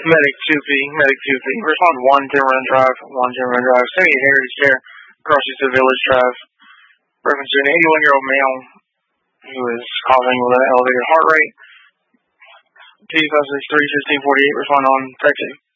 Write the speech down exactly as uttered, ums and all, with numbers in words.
Medic two P, Medic two P. Respond one, Timberland Drive, one, Timberland Drive. seventy-eight Heritage Care, crosses the Village Drive. Reference to an eighty-one-year-old male who is coughing with an elevated heart rate. T five six three, fifteen forty-eight, respond on, tech two.